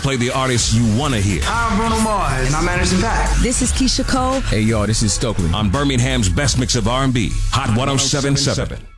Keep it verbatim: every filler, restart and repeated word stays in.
play the artists you want to hear. I'm Bruno Mars, and I'm Anderson .Paak. This is Keisha Cole. Hey, y'all, this is Stokely. On Birmingham's best mix of R and B, Hot ten seventy-seven.